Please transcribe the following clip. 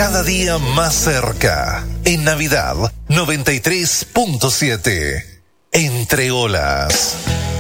cada día más cerca. En Navidad 93.7. Entre olas.